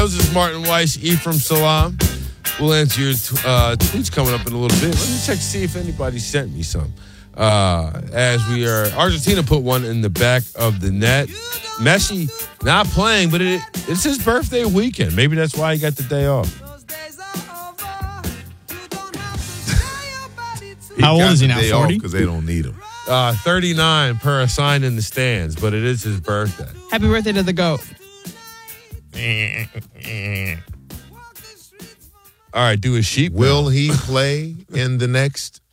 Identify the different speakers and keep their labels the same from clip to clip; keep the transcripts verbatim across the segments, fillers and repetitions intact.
Speaker 1: This is Martin Weiss, Ephraim Salam. We'll answer your t- uh, tweets coming up in a little bit. Let me check to see if anybody sent me some. Uh, as we are, Argentina put one in the back of the net. Messi not playing, but it, it's his birthday weekend. Maybe that's why he got the day off.
Speaker 2: How old is he now? forty?
Speaker 3: Because they don't need him.
Speaker 1: Uh, thirty-nine per a sign in the stands, but it is his birthday.
Speaker 2: Happy birthday to the GOAT.
Speaker 1: All right, do a sheep.
Speaker 3: Will he play in the next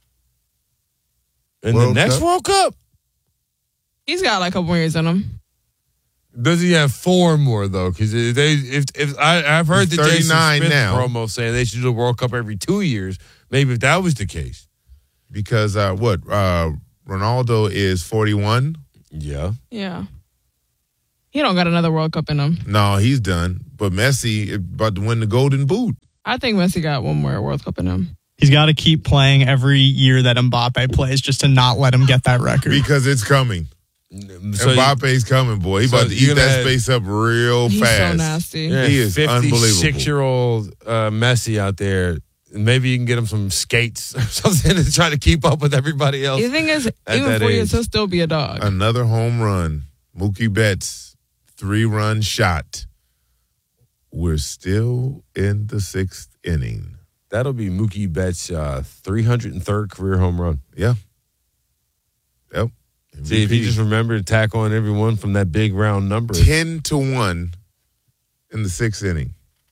Speaker 1: in
Speaker 3: World
Speaker 1: the next
Speaker 3: Cup?
Speaker 1: World Cup?
Speaker 2: He's got like a couple more years in him.
Speaker 1: Does he have four more though? Because they, if if I, I've heard
Speaker 3: He's
Speaker 1: the Jason
Speaker 3: thirty-nine
Speaker 1: Smith
Speaker 3: now.
Speaker 1: promo saying they should do the World Cup every two years. Maybe if that was the case,
Speaker 3: Because uh, what? Uh, Ronaldo is forty-one.
Speaker 1: yeah.
Speaker 2: Yeah. He don't got another World Cup in him.
Speaker 3: No, he's done. But Messi about to win the Golden Boot.
Speaker 2: I think Messi got one more World Cup in him.
Speaker 4: He's got to keep playing every year that Mbappe plays just to not let him get that record.
Speaker 3: Because it's coming.
Speaker 1: So
Speaker 3: Mbappe's coming, boy. He's
Speaker 1: so
Speaker 3: about to
Speaker 1: you're
Speaker 3: eat
Speaker 1: gonna
Speaker 3: that
Speaker 1: have-
Speaker 3: space up real
Speaker 2: He's
Speaker 3: fast.
Speaker 2: so nasty.
Speaker 1: yeah,
Speaker 3: He is unbelievable.
Speaker 1: fifty-six-year-old uh, Messi out there. Maybe you can get him some skates or something to try to keep up with everybody else.
Speaker 2: The thing is,
Speaker 1: at
Speaker 2: even
Speaker 1: that
Speaker 2: four years,
Speaker 1: age.
Speaker 2: he'll still be a dog.
Speaker 3: Another home run. Mookie Betts, three-run shot. We're still in the sixth inning.
Speaker 1: That'll be Mookie Betts' uh, three hundred third career home run.
Speaker 3: Yeah. Yep.
Speaker 1: See, if you just remember to tack on everyone from that big round number.
Speaker 3: ten to one in the sixth inning.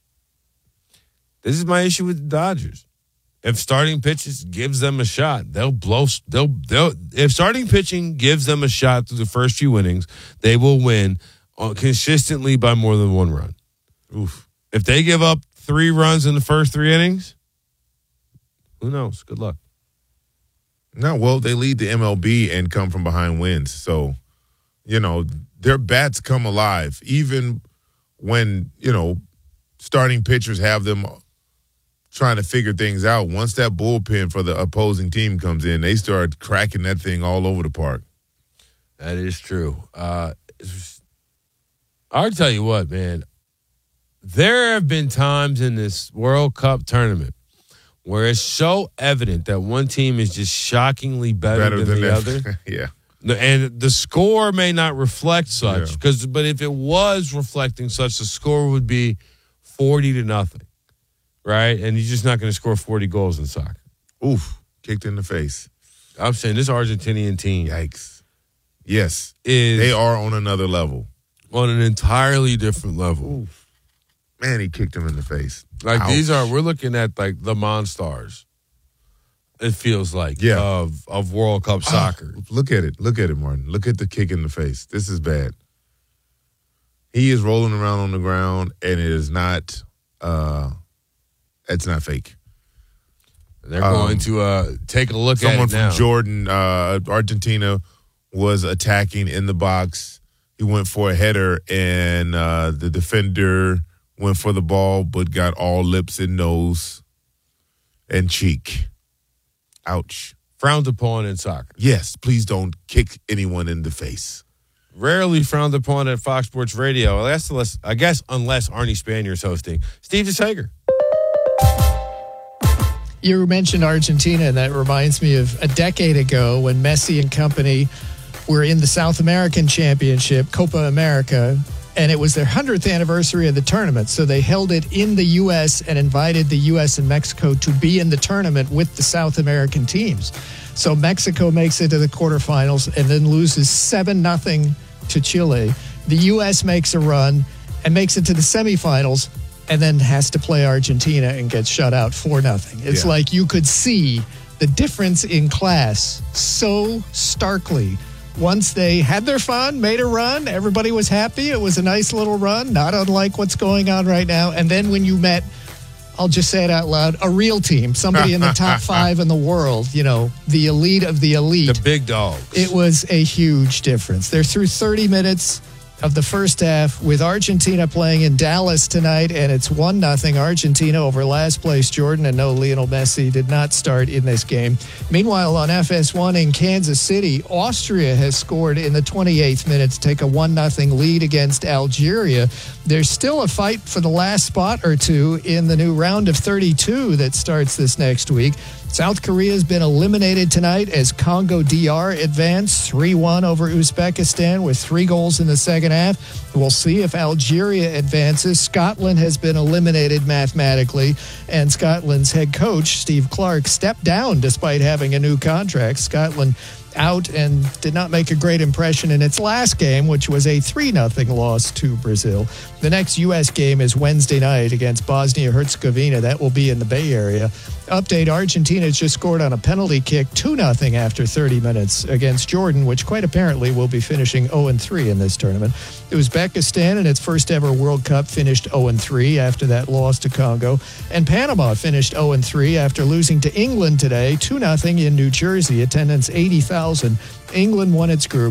Speaker 1: This is my issue with the Dodgers. If starting pitches gives them a shot, they'll blow. They'll they'll. If starting pitching gives them a shot through the first few innings, they will win uh, consistently by more than one run.
Speaker 3: Oof.
Speaker 1: If they give up three runs in the first three innings, who knows? Good luck.
Speaker 3: No, well, they lead the M L B and come from behind wins. So, you know, their bats come alive. Even when, you know, starting pitchers have them trying to figure things out. Once that bullpen for the opposing team comes in, they start cracking that thing all over the park.
Speaker 1: That is true. Uh, I'll tell you what, man. There have been times in this World Cup tournament where it's so evident that one team is just shockingly better,
Speaker 3: Better
Speaker 1: than,
Speaker 3: than
Speaker 1: the
Speaker 3: that.
Speaker 1: other.
Speaker 3: Yeah.
Speaker 1: And the score may not reflect such,
Speaker 3: Yeah.
Speaker 1: because but if it was reflecting such, the score would be forty to nothing, right? And you're just not going to score forty goals in soccer.
Speaker 3: Oof. Kicked in the face.
Speaker 1: I'm saying this Argentinian team
Speaker 3: Yikes. Yes.
Speaker 1: is
Speaker 3: They are on another level.
Speaker 1: on an entirely different level.
Speaker 3: Oof. Man, he kicked him in the face.
Speaker 1: Like
Speaker 3: Ouch.
Speaker 1: these are, we're looking at like the Monstars. It feels like
Speaker 3: Yeah.
Speaker 1: of of World Cup soccer.
Speaker 3: Oh, look at it. Look at it, Martin. Look at the kick in the face. This is bad. He is rolling around on the ground, and it is not, uh, it's not fake.
Speaker 1: They're
Speaker 3: um,
Speaker 1: going to uh, take a look
Speaker 3: Someone
Speaker 1: at it
Speaker 3: from
Speaker 1: now.
Speaker 3: Jordan, uh, Argentina, was attacking in the box. He went for a header, and uh, the defender went for the ball, but got all lips and nose and cheek. Ouch.
Speaker 1: Frowned upon in soccer.
Speaker 3: Yes, please don't kick anyone in the face.
Speaker 1: Rarely frowned upon at Fox Sports Radio. I guess unless, I guess unless Arnie Spanier's hosting. Steve DeSager.
Speaker 5: You mentioned Argentina, and that reminds me of a decade ago when Messi and company were in the South American Championship, Copa America, and it was their hundredth anniversary of the tournament. So they held it in the U S and invited the U S and Mexico to be in the tournament with the South American teams. So Mexico makes it to the quarterfinals and then loses seven nothing to Chile. The U S makes a run and makes it to the semifinals and then has to play Argentina and gets shut out four nothing. It's
Speaker 3: Yeah.
Speaker 5: like you could see the difference in class so starkly. Once they had their fun, made a run, everybody was happy. It was a nice little run, not unlike what's going on right now. And then when you met, I'll just say it out loud, a real team, somebody in the top five in the world, you know, the elite of the elite.
Speaker 1: The big dogs.
Speaker 5: It was a huge difference. They're through thirty minutes. of the first half with Argentina playing in Dallas tonight, and it's one nothing Argentina over last place Jordan, and no, Lionel Messi did not start in this game. Meanwhile, on F S one in Kansas City, Austria has scored in the twenty-eighth minute to take a one nothing lead against Algeria. There's still a fight for the last spot or two in the new round of thirty-two that starts this next week. South Korea has been eliminated tonight as Congo D R advanced three one over Uzbekistan with three goals in the second half. We'll see if Algeria advances. Scotland has been eliminated mathematically, and Scotland's head coach, Steve Clark, stepped down despite having a new contract. Scotland out and did not make a great impression in its last game, which was a three nothing loss to Brazil. The next U S game is Wednesday night against Bosnia-Herzegovina. That will be in the Bay Area. Update, Argentina just scored on a penalty kick two nothing after thirty minutes against Jordan, which quite apparently will be finishing oh and three in this tournament. Uzbekistan in its first ever World Cup finished oh and three after that loss to Congo. And Panama finished oh and three after losing to England today two nothing in New Jersey. Attendance eighty thousand. England won its group.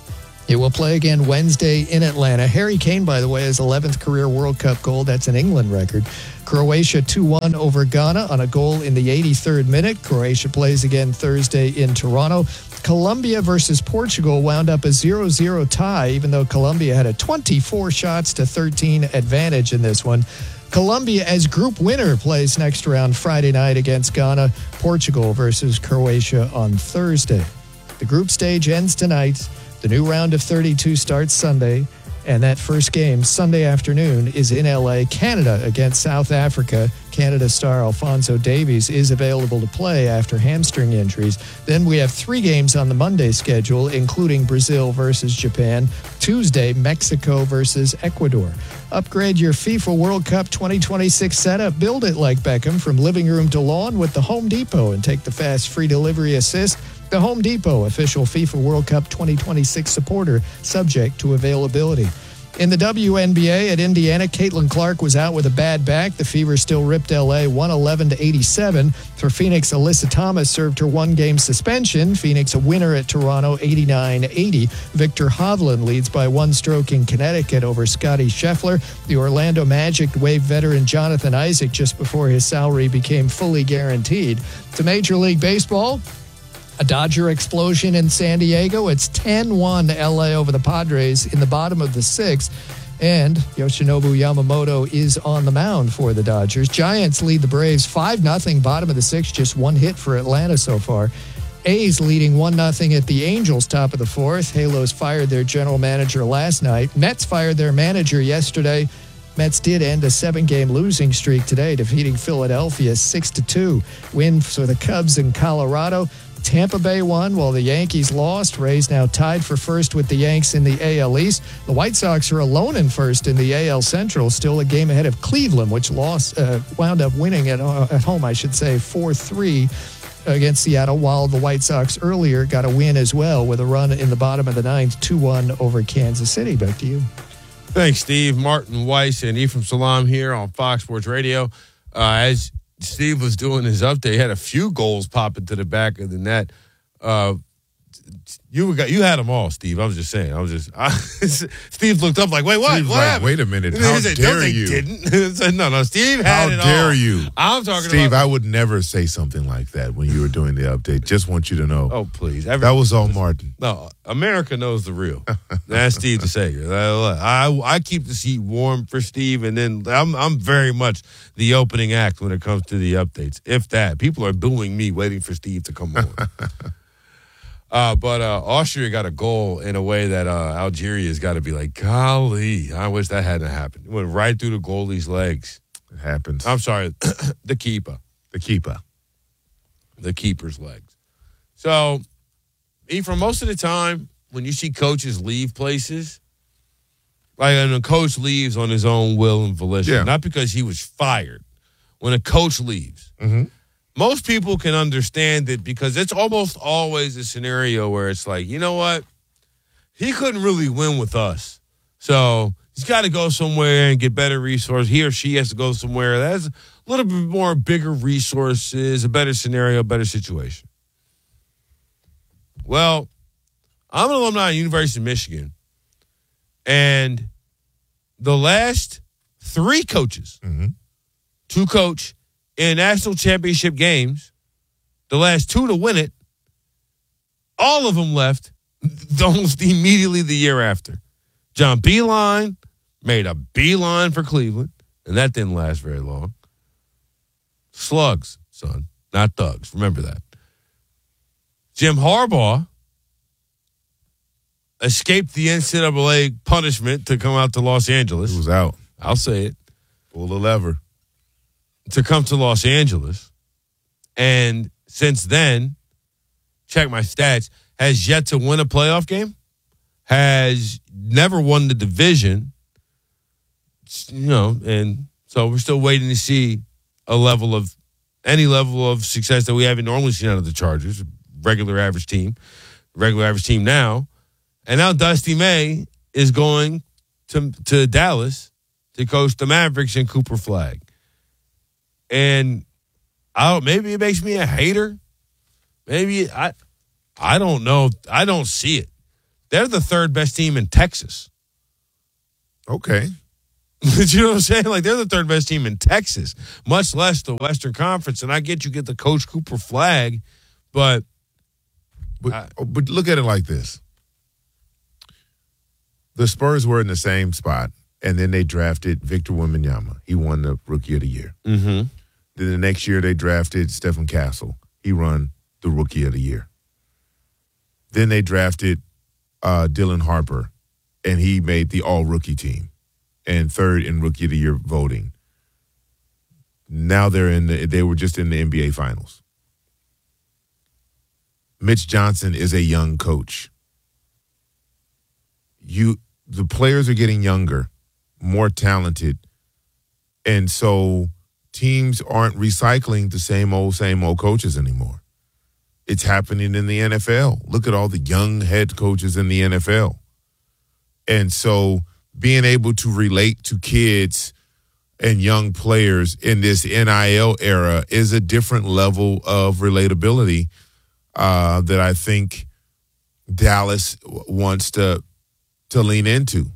Speaker 5: It will play again Wednesday in Atlanta. Harry Kane, by the way, his eleventh career World Cup goal. That's an England record. Croatia two one over Ghana on a goal in the eighty-third minute. Croatia plays again Thursday in Toronto. Colombia versus Portugal wound up a zero zero tie, even though Colombia had a twenty-four shots to thirteen advantage in this one. Colombia, as group winner, plays next round Friday night against Ghana. Portugal versus Croatia on Thursday. The group stage ends tonight. The new round of thirty-two starts Sunday, and that first game Sunday afternoon is in L A. Canada against South Africa. Canada star Alphonso Davies is available to play after hamstring injuries. Then we have three games on the Monday schedule, including Brazil versus Japan. Tuesday, Mexico versus Ecuador. Upgrade your FIFA World Cup twenty twenty-six setup. Build it like Beckham from living room to lawn with the Home Depot and take the fast free delivery assist. The Home Depot, official FIFA World Cup twenty twenty-six supporter, subject to availability. In the W N B A at Indiana, Caitlin Clark was out with a bad back. The Fever still ripped L A one eleven to eighty-seven. For Phoenix, Alyssa Thomas served her one-game suspension. Phoenix a winner at Toronto, eighty-nine eighty. Victor Hovland leads by one stroke in Connecticut over Scotty Scheffler. The Orlando Magic waived veteran Jonathan Isaac just before his salary became fully guaranteed. To Major League Baseball, a Dodger explosion in San Diego. It's ten one L A over the Padres in the bottom of the sixth. And Yoshinobu Yamamoto is on the mound for the Dodgers. Giants lead the Braves five nothing, bottom of the sixth, just one hit for Atlanta so far. A's leading one nothing at the Angels, top of the fourth. Halos fired their general manager last night. Mets fired their manager yesterday. Mets did end a seven-game losing streak today, defeating Philadelphia six to two. Win for the Cubs in Colorado. Tampa Bay won while the Yankees lost. Rays now tied for first with the Yanks in the A L East. The White Sox are alone in first in the A L Central, still a game ahead of Cleveland, which lost, uh, wound up winning at, uh, at home, I should say, four three against Seattle, while the White Sox earlier got a win as well with a run in the bottom of the ninth, two one over Kansas City. Back to you.
Speaker 1: Thanks, Steve. Martin Weiss and Ephraim Salam here on Fox Sports Radio. Uh, as Steve was doing his update, he had a few goals pop into the back of the net. Uh, you got you had them all, Steve. I was just saying. I was just I, Steve looked up like, wait, what?
Speaker 3: Steve's
Speaker 1: what
Speaker 3: like,
Speaker 1: happened?
Speaker 3: wait a minute.
Speaker 1: And
Speaker 3: How
Speaker 1: he said,
Speaker 3: dare
Speaker 1: no, they
Speaker 3: you?
Speaker 1: Didn't. Said, no, no. Steve had
Speaker 3: How
Speaker 1: it all.
Speaker 3: dare you?
Speaker 1: I'm talking
Speaker 3: Steve,
Speaker 1: about.
Speaker 3: I would never say something like that when you were doing the update. Just want you to know.
Speaker 1: Oh, please. Every,
Speaker 3: that was all Martin.
Speaker 1: No, America knows the real. That's Steve DeSager. I I keep the seat warm for Steve, and then I'm I'm very much the opening act when it comes to the updates. If that, people are booing me, waiting for Steve to come on. Uh, but uh, Austria got a goal in a way that uh, Algeria's got to be like, golly, I wish that hadn't happened. It went right through the goalie's legs.
Speaker 3: It happens.
Speaker 1: I'm sorry, the keeper.
Speaker 3: The keeper.
Speaker 1: The keeper's legs. So, Ephraim, most of the time, when you see coaches leave places, like when a coach leaves on his own will and volition,
Speaker 3: yeah.
Speaker 1: not because he was fired, when a coach leaves,
Speaker 3: mm-hmm.
Speaker 1: most people can understand it because it's almost always a scenario where it's like, you know what? He couldn't really win with us. So he's got to go somewhere and get better resources. He or she has to go somewhere that has a little bit more bigger resources, a better scenario, a better situation. Well, I'm an alumni of University of Michigan. And the last three coaches
Speaker 3: Mm-hmm.
Speaker 1: to coach in national championship games, the last two to win it, all of them left almost immediately the year after. John Beilein made a beeline for Cleveland, and that didn't last very long. Slugs, son, not thugs. Remember that. Jim Harbaugh escaped the N C double A punishment to come out to Los Angeles.
Speaker 3: He was out.
Speaker 1: I'll say it.
Speaker 3: Pull the lever.
Speaker 1: To come to Los Angeles. And since then, check my stats, has yet to win a playoff game, has never won the division, you know, and so we're still waiting to see a level of, any level of success that we haven't normally seen out of the Chargers, regular average team, regular average team now. And now Dusty May is going to, to Dallas to coach the Mavericks and Cooper Flag. And I don't, maybe it makes me a hater. Maybe I I don't know. I don't see it. They're the third best team in Texas.
Speaker 3: Okay.
Speaker 1: You know what I'm saying? Like, they're the third best team in Texas, much less the Western Conference. And I get you get the Coach Cooper Flag, but
Speaker 3: But,
Speaker 1: I-
Speaker 3: but look at it like this. The Spurs were in the same spot, and then they drafted Victor Wembanyama. He won the Rookie of the Year.
Speaker 1: mm-hmm.
Speaker 3: Then the next year they drafted Stephen Castle. He won the Rookie of the Year. Then they drafted uh, Dylan Harper, and he made the All-Rookie team and third in Rookie of the Year voting. Now they're in the, they were just in the N B A Finals. Mitch Johnson is a young coach. You, the players are getting younger, more talented, and so teams aren't recycling the same old, same old coaches anymore. It's happening in the N F L. Look at all the young head coaches in the N F L. And so being able to relate to kids and young players in this N I L era is a different level of relatability uh, that I think Dallas w- wants to to lean into.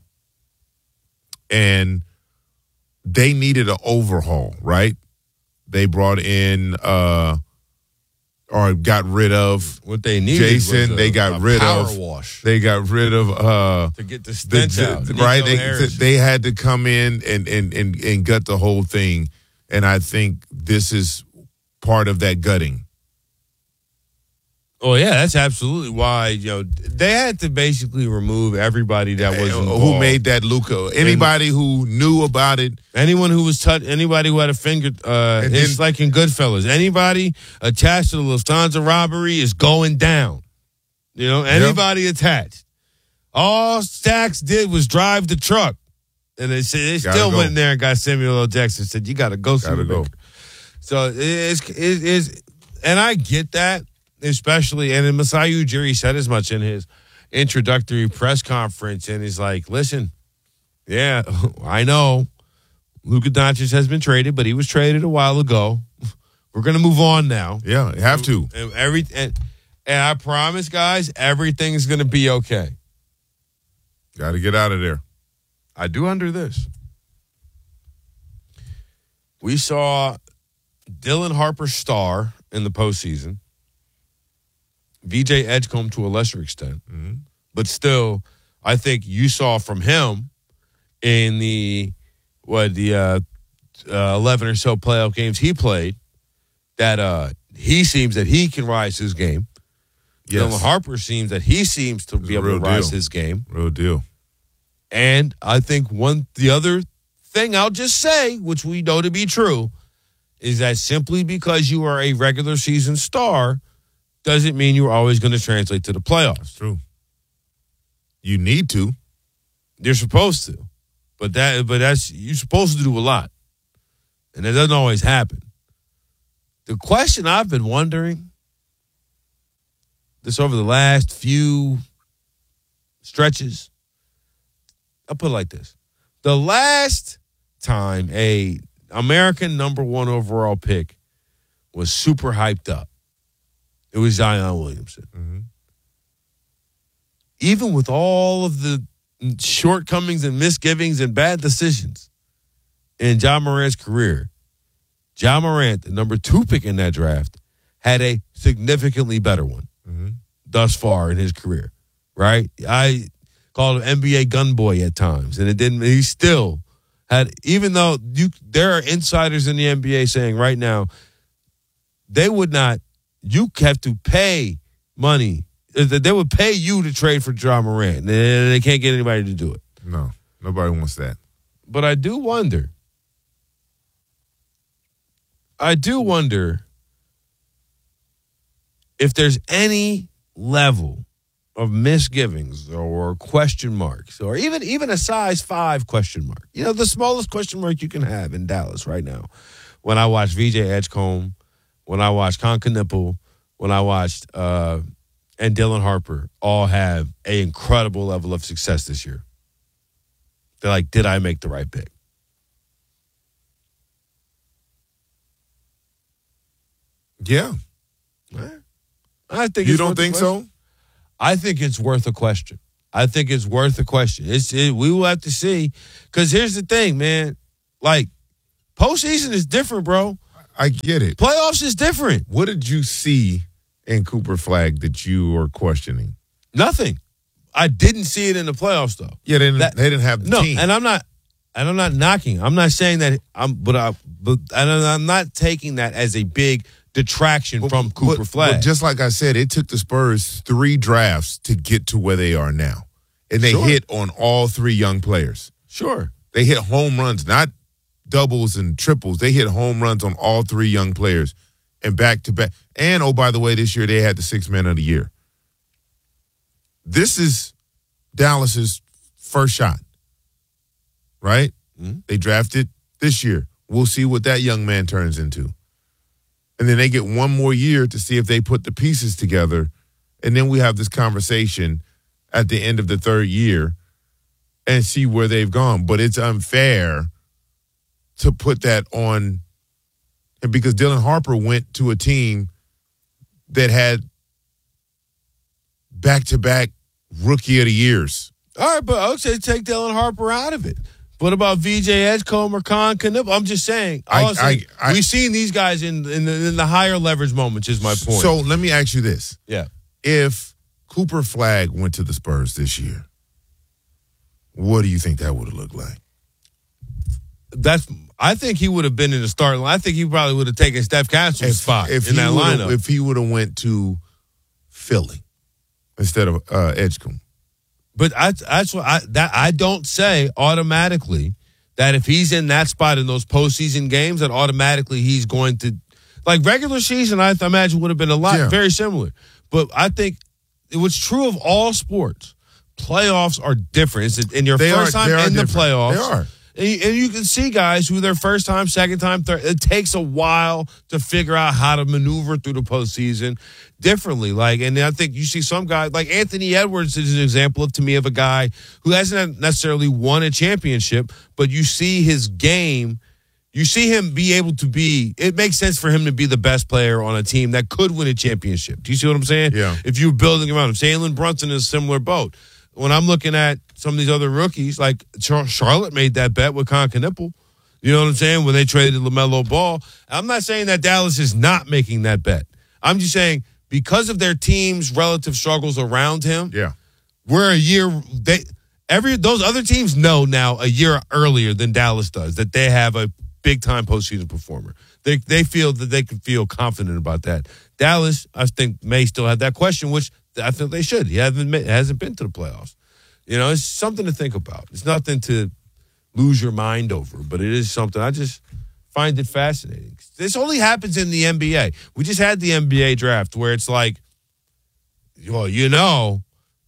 Speaker 3: And they needed an overhaul, right? They brought in uh, or got rid of
Speaker 1: What they needed
Speaker 3: Jason.
Speaker 1: was a,
Speaker 3: they got
Speaker 1: a
Speaker 3: rid
Speaker 1: power
Speaker 3: of
Speaker 1: wash
Speaker 3: They got rid of uh,
Speaker 1: to get the
Speaker 3: the,
Speaker 1: stench
Speaker 3: the-
Speaker 1: out.
Speaker 3: right?
Speaker 1: Nico
Speaker 3: They,
Speaker 1: Harris.
Speaker 3: they had to come in and, and and and gut the whole thing, and I think this is part of that gutting.
Speaker 1: Oh yeah, that's absolutely why. You know, they had to basically remove everybody that was
Speaker 3: Uh,
Speaker 1: involved.
Speaker 3: who made that Luka? Anybody who knew about it.
Speaker 1: Anyone who was touched, anybody who had a finger, uh,
Speaker 3: And
Speaker 1: it's
Speaker 3: then-
Speaker 1: like in Goodfellas. Anybody attached to the Lufthansa robbery is going down. You know, anybody attached. All Stacks did was drive the truck, and they said they
Speaker 3: Gotta
Speaker 1: still
Speaker 3: go.
Speaker 1: went in there and got Samuel L. Jackson. Said you got to go.
Speaker 3: Gotta go.
Speaker 1: So it's it is, and I get that, especially, and then Masai Ujiri said as much in his introductory press conference, and he's like, "Listen, yeah, I know Luka Doncic has been traded, but he was traded a while ago. We're gonna move on now.
Speaker 3: Yeah, you have to.
Speaker 1: And every and, and I promise, guys, everything's gonna be okay.
Speaker 3: Got to get out of there.
Speaker 1: I do under this. We saw Dylan Harper star in the postseason. V J Edgecombe to a lesser extent.
Speaker 3: Mm-hmm.
Speaker 1: But still, I think you saw from him in the what the uh, uh, eleven or so playoff games he played that uh, he seems that he can rise his game.
Speaker 3: Yes.
Speaker 1: Dylan Harper seems that he seems to be
Speaker 3: a
Speaker 1: able to
Speaker 3: real
Speaker 1: rise
Speaker 3: deal.
Speaker 1: his game.
Speaker 3: Real deal.
Speaker 1: And I think one the other thing I'll just say, which we know to be true, is that simply because you are a regular season star doesn't mean you're always going to translate to the playoffs.
Speaker 3: True. You need to.
Speaker 1: You're supposed to. But that but that's you're supposed to do a lot. And that doesn't always happen. The question I've been wondering this over the last few stretches, I'll put it like this. The last time a American number one overall pick was super hyped up, it was Zion Williamson.
Speaker 3: Mm-hmm.
Speaker 1: Even with all of the shortcomings and misgivings and bad decisions in Ja Morant's career, Ja Morant, the number two pick in that draft, had a significantly better one mm-hmm. thus far in his career, right? I called him N B A gun boy at times, and it didn't. He still had, even though you, there are insiders in the N B A saying right now they would not. You have to pay money. They would pay you to trade for Ja Morant, and they can't get anybody to do it.
Speaker 3: No, nobody wants that.
Speaker 1: But I do wonder. I do wonder if there's any level of misgivings or question marks or even, even a size five question mark. You know, the smallest question mark you can have in Dallas right now. When I watched V J Edgecombe, when I watched Con Knipple, when I watched uh, and Dylan Harper all have an incredible level of success this year. They're like, did I make the right pick?
Speaker 3: Yeah.
Speaker 1: I think
Speaker 3: you
Speaker 1: it's
Speaker 3: don't
Speaker 1: worth
Speaker 3: think
Speaker 1: a
Speaker 3: so?
Speaker 1: I think it's worth a question. I think it's worth a question. It's it, we will have to see, because here's the thing, man. Like, postseason is different, bro.
Speaker 3: I get it.
Speaker 1: Playoffs is different.
Speaker 3: What did you see in Cooper Flagg that you are questioning?
Speaker 1: Nothing. I didn't see it in the playoffs, though.
Speaker 3: Yeah, they didn't,
Speaker 1: That-
Speaker 3: they didn't have the
Speaker 1: No,
Speaker 3: team.
Speaker 1: and I'm not, and I'm not knocking. I'm not saying that. I'm, but I, but and I'm not taking that as a big detraction
Speaker 3: But-
Speaker 1: from Cooper
Speaker 3: but-
Speaker 1: Flagg.
Speaker 3: But just like I said, it took the Spurs three drafts to get to where they are now. And they
Speaker 1: Sure.
Speaker 3: hit on all three young players.
Speaker 1: Sure.
Speaker 3: They hit home runs, not doubles and triples. They hit home runs on all three young players and back to back. And, oh, by the way, this year they had the sixth man of the year. This is Dallas's first shot, right?
Speaker 1: Mm-hmm.
Speaker 3: They drafted this year. We'll see what that young man turns into. And then they get one more year to see if they put the pieces together. And then we have this conversation at the end of the third year and see where they've gone. But it's unfair to put that on, and because Dylan Harper went to a team that had back-to-back rookie of the years.
Speaker 1: All right, but I would say take Dylan Harper out of it. What about V J Edgecombe or Con Knipple? I'm just saying.
Speaker 3: I-
Speaker 1: all I'm saying,
Speaker 3: I- I-
Speaker 1: we've seen these guys in in the, in the higher leverage moments. Is my point.
Speaker 3: So let me ask you this.
Speaker 1: yeah,
Speaker 3: If Cooper Flagg went to the Spurs this year, what do you think that would have looked like?
Speaker 1: that's. I think he would have been in the starting line. I think he probably would have taken Steph Castle's spot in
Speaker 3: he
Speaker 1: that
Speaker 3: would've-
Speaker 1: lineup.
Speaker 3: If he would have went to Philly instead of uh, Edgecombe.
Speaker 1: But I, that's what I that I don't say automatically that if he's in that spot in those postseason games, that automatically he's going to, like regular season. I imagine would have been a lot
Speaker 3: Yeah.
Speaker 1: very similar. But I think it was true of all sports. Playoffs are different. It's in your
Speaker 3: They
Speaker 1: first
Speaker 3: are-
Speaker 1: time
Speaker 3: they are
Speaker 1: in the
Speaker 3: different.
Speaker 1: playoffs.
Speaker 3: They are.
Speaker 1: And you, and you can see guys who their first time, second time, third. It takes a while to figure out how to maneuver through the postseason differently. Like, and I think you see some guys like Anthony Edwards is an example of to me of a guy who hasn't necessarily won a championship, but you see his game. You see him be able to be. It makes sense for him to be the best player on a team that could win a championship. Do you see what I'm saying?
Speaker 3: Yeah.
Speaker 1: If you're building around him, Jalen Brunson is a similar boat. When I'm looking at some of these other rookies, like Char- Charlotte made that bet with Con Knipple. You know what I'm saying? When they traded LaMelo Ball. I'm not saying that Dallas is not making that bet. I'm just saying because of their team's relative struggles around him,
Speaker 3: Yeah.
Speaker 1: we're a year they every those other teams know now a year earlier than Dallas does that they have a big time postseason performer. They they feel that they can feel confident about that. Dallas, I think, may still have that question, which I think they should. He hasn't been, hasn't been to the playoffs. You know, it's something to think about. It's nothing to lose your mind over, but it is something I just find it fascinating. This only happens in the N B A. We just had the N B A draft where it's like, well, you know,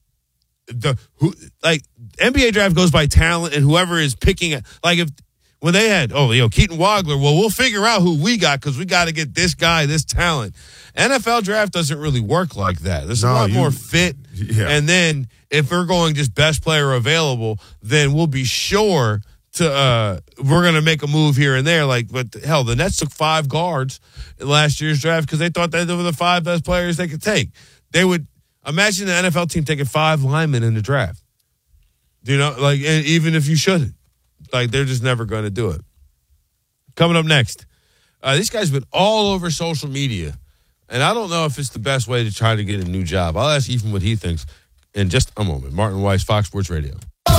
Speaker 1: the who like N B A draft goes by talent and whoever is picking it. Like if when they had oh you know Keaton Wagler, well we'll figure out who we got because we got to get this guy, this talent. N F L draft doesn't really work like that. There's
Speaker 3: No,
Speaker 1: a lot
Speaker 3: you-
Speaker 1: more fit,
Speaker 3: Yeah.
Speaker 1: and then if we're going just best player available, then we'll be sure to uh we're gonna make a move here and there. Like, but hell, the Nets took five guards in last year's draft because they thought that they were the five best players they could take. They would imagine the N F L team taking five linemen in the draft. You know, like, and even if you shouldn't, like, they're just never going to do it. Coming up next, uh, this guy's been all over social media, and I don't know if it's the best way to try to get a new job. I'll ask Ethan what he thinks in just a moment. Martin Weiss, Fox Sports Radio.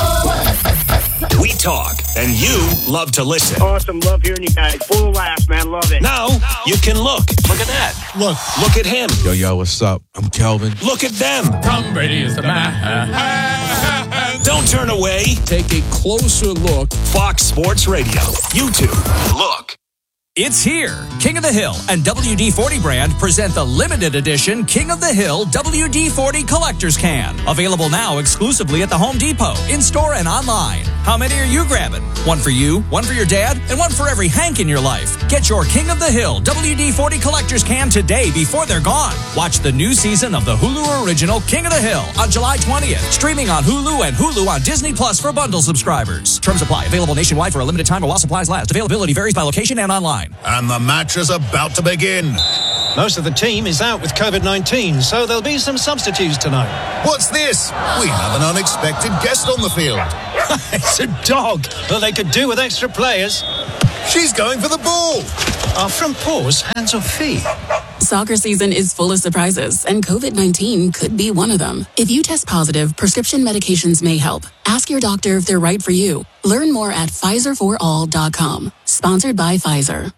Speaker 6: We talk, and you love to listen.
Speaker 7: Awesome. Love hearing you guys. Full of laughs, man. Love it.
Speaker 6: Now, you can look. Look at that. Look. Look at him.
Speaker 8: Yo, yo, what's up? I'm Kelvin.
Speaker 6: Look at them.
Speaker 9: Tom Brady is the man.
Speaker 6: Don't turn away.
Speaker 8: Take a closer look.
Speaker 6: Fox Sports Radio. YouTube. Look.
Speaker 10: It's here. King of the Hill and W D forty brand present the limited edition King of the Hill W D forty Collector's Can. Available now exclusively at the Home Depot, in-store and online. How many are you grabbing? One for you, one for your dad, and one for every Hank in your life. Get your King of the Hill W D forty Collector's Can today before they're gone. Watch the new season of the Hulu original King of the Hill on July twentieth. Streaming on Hulu and Hulu on Disney Plus for bundle subscribers. Terms apply. Available nationwide for a limited time or while supplies last. Availability varies by location and online.
Speaker 6: And the match is about to begin.
Speaker 11: Most of the team is out with covid nineteen, so there'll be some substitutes tonight.
Speaker 6: What's this? We have an unexpected guest on the field.
Speaker 11: It's a dog. Well, they could do with extra players.
Speaker 6: She's going for the ball.
Speaker 11: Our front paws, hands or feet?
Speaker 12: Soccer season is full of surprises, and covid nineteen could be one of them. If you test positive, prescription medications may help. Ask your doctor if they're right for you. Learn more at Pfizer for all dot com. Sponsored by Pfizer.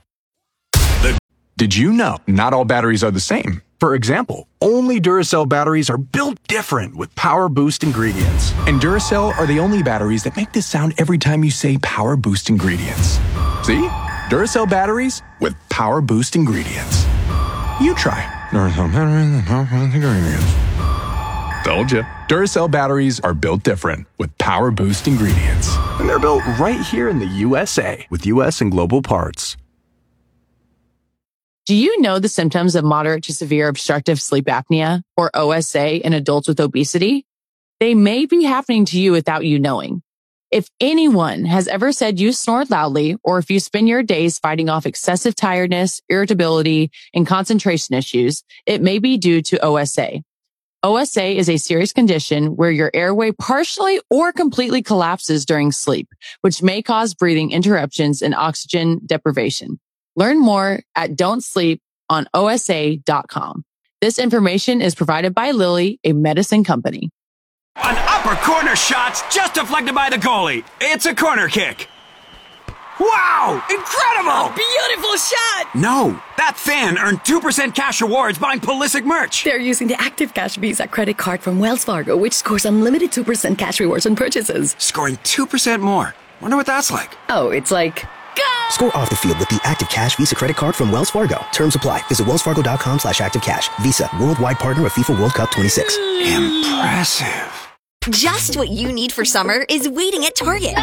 Speaker 13: Did you know not all batteries are the same? For example, only Duracell batteries are built different with Power Boost ingredients. And Duracell are the only batteries that make this sound every time you say Power Boost ingredients. See? Duracell batteries with Power Boost ingredients. You try. Duracell batteries with Power Boost ingredients. Told you. Duracell batteries are built different with Power Boost ingredients. And they're built right here in the U S A with U S and global parts.
Speaker 14: Do you know the symptoms of moderate to severe obstructive sleep apnea, or O S A, in adults with obesity? They may be happening to you without you knowing. If anyone has ever said you snore loudly, or if you spend your days fighting off excessive tiredness, irritability, and concentration issues, it may be due to O S A. O S A is a serious condition where your airway partially or completely collapses during sleep, which may cause breathing interruptions and oxygen deprivation. Learn more at don't sleep on O S A dot com. This information is provided by Lilly, a medicine company.
Speaker 15: An upper corner shot's just deflected by the goalie. It's a corner kick. Wow! Incredible!
Speaker 16: A beautiful shot!
Speaker 15: No, that fan earned two percent cash rewards buying Pulisic merch.
Speaker 16: They're using the Active Cash Visa credit card from Wells Fargo, which scores unlimited two percent cash rewards on purchases.
Speaker 15: Scoring two percent more. Wonder what that's like.
Speaker 16: Oh, it's like... Go!
Speaker 17: Score off the field with the Active Cash Visa credit card from Wells Fargo. Terms apply. Visit wellsfargo.com slash active cash. Visa, worldwide partner of FIFA World Cup twenty-six.
Speaker 15: Impressive.
Speaker 18: Just what you need for summer is waiting at Target.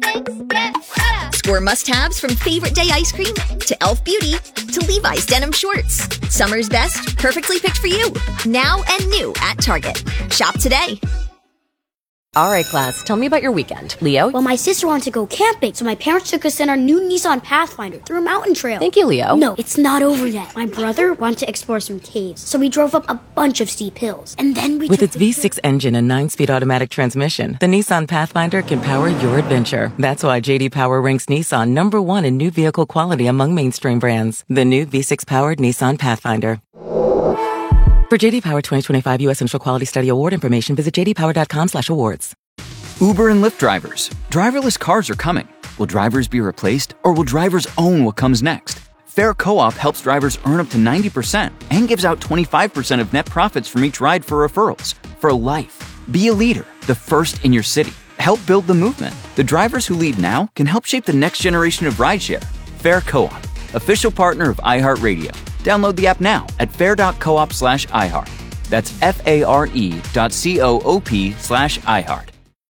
Speaker 18: Score must-haves from Favorite Day ice cream to Elf Beauty to Levi's denim shorts. Summer's best, perfectly picked for you. Now and new at Target. Shop today.
Speaker 19: All right, class, tell me about your weekend. Leo?
Speaker 20: Well, my sister wanted to go camping, so my parents took us in our new Nissan Pathfinder through a mountain trail.
Speaker 19: Thank you, Leo.
Speaker 20: No, it's not over yet. My brother wanted to explore some caves, so we drove up a bunch of steep hills. And then we
Speaker 19: With its V six engine and nine-speed automatic transmission, the Nissan Pathfinder can power your adventure. That's why J D Power ranks Nissan number one in new vehicle quality among mainstream brands. The new V six-powered Nissan Pathfinder. For J D Power twenty twenty-five U S Central Quality Study Award information, visit j d power dot com slash awards.
Speaker 21: Uber and Lyft drivers. Driverless cars are coming. Will drivers be replaced, or will drivers own what comes next? Fair Co-op helps drivers earn up to ninety percent and gives out twenty-five percent of net profits from each ride for referrals. For life. Be a leader, the first in your city. Help build the movement. The drivers who lead now can help shape the next generation of rideshare. Fair Co-op, official partner of iHeartRadio. Download the app now at fair.coop slash iHeart. That's F-A-R-E dot C-O-O-P slash iHeart.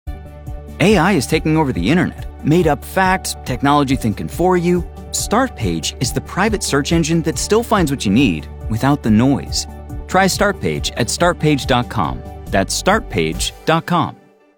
Speaker 21: A I is taking over the internet. Made up facts, technology thinking for you. Startpage is the private search engine that still finds what you need without the noise. Try Startpage at start page dot com. That's start page dot com.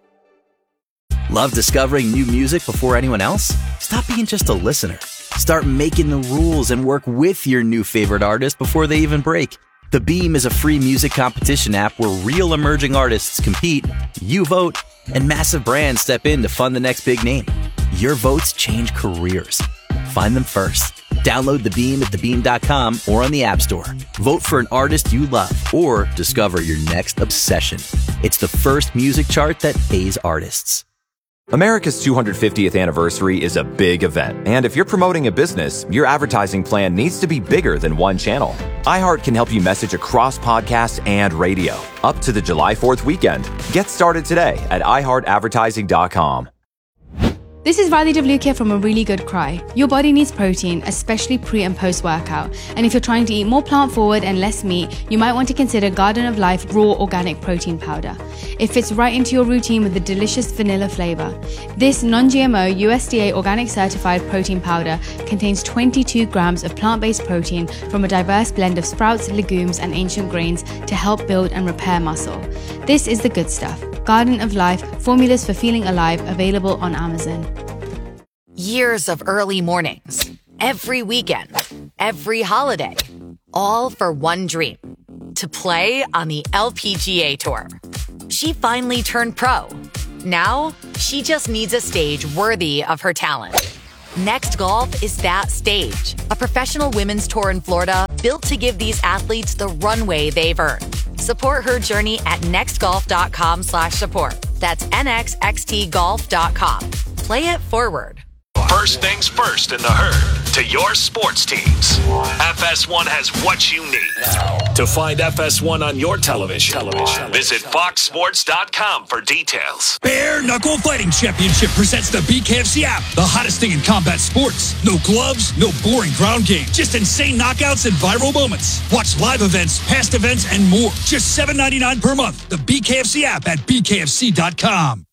Speaker 22: Love discovering new music before anyone else? Stop being just a listener. Start making the rules and work with your new favorite artist before they even break. The Beam is a free music competition app where real emerging artists compete, you vote, And massive brands step in to fund the next big name. Your votes change careers. Find them first. Download The Beam at the beam dot com or on the App Store. Vote for an artist you love or discover your next obsession. It's the first music chart that pays artists.
Speaker 2: America's two hundred fiftieth anniversary is a big event, and if you're promoting a business, your advertising plan needs to be bigger than one channel. iHeart can help you message across podcasts and radio, up to the July fourth weekend. Get started today at i heart advertising dot com.
Speaker 4: This is Riley Devlukia from A Really Good Cry. Your body needs protein, especially pre and post workout. And if you're trying to eat more plant forward and less meat, you might want to consider Garden of Life Raw Organic Protein Powder. It fits right into your routine with a delicious vanilla flavor. This non-G M O U S D A organic certified protein powder contains twenty-two grams of plant-based protein from a diverse blend of sprouts, legumes, and ancient grains to help build and repair muscle. This is the good stuff. Garden of Life, formulas for feeling alive, available on Amazon.
Speaker 23: Years of early mornings, every weekend, every holiday, all for one dream, to play on the L P G A Tour. She finally turned pro. Now, she just needs a stage worthy of her talent. Next Golf is that stage, a professional women's tour in Florida built to give these athletes the runway they've earned. Support her journey at next golf dot com slash support. That's N X X T golf dot com. Play it forward.
Speaker 6: First things first in the herd to your sports teams. F S one has what you need. To find F S one on your television, television. Visit fox sports dot com for details.
Speaker 24: Bare Knuckle Fighting Championship presents the B K F C app, the hottest thing in combat sports. No gloves, no boring ground game, just insane knockouts and viral moments. Watch live events, past events, and more. Just seven ninety-nine per month. The B K F C app at b k f c dot com.